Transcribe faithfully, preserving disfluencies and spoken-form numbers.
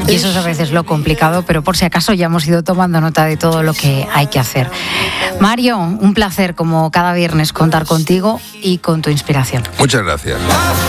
Y eso es a veces lo complicado, pero por si acaso ya hemos ido tomando nota de todo lo que hay que hacer. Mario, un placer como cada viernes contar contigo y con tu inspiración. Muchas gracias.